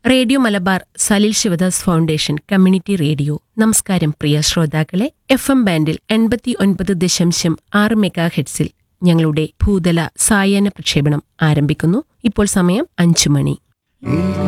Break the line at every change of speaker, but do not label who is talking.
Radio Malabar Salil Sivadas foundation community radio. നമസ്കാരം പ്രിയ ശ്രോതാക്കളെ. FM ബാൻഡിൽ 89.6 മെഗാഹെർട്സിൽ ഞങ്ങളുടെ ഭൂതല സായാഹ്ന പ്രക്ഷേപണം ആരംഭിക്കുന്നു. ഇപ്പോൾ സമയം 5 മണി.